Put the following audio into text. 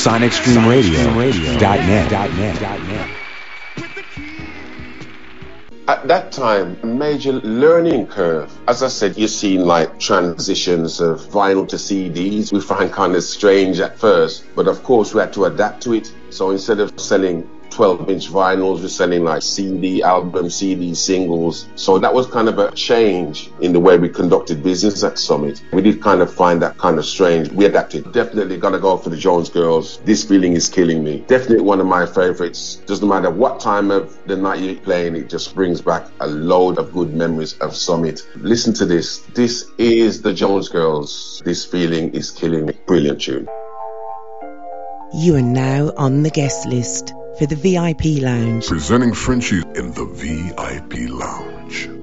SonicStreamRadio.net. At that time, a major learning curve. As I said, you've seen like transitions of vinyl to CDs. We find kind of strange at first, but of course we had to adapt to it. So instead of selling 12-inch vinyls, we're selling like CD albums, CD singles. So that was kind of a change in the way we conducted business at Summit. We did kind of find that kind of strange. We adapted. Definitely gotta go for the Jones Girls. This Feeling Is Killing Me. Definitely one of my favorites. Doesn't matter what time of the night you're playing, it just brings back a load of good memories of Summit. Listen to this. This is the Jones Girls. This Feeling Is Killing Me. Brilliant tune. You are now on the guest list for the VIP Lounge. Presenting Frenchie in the VIP Lounge.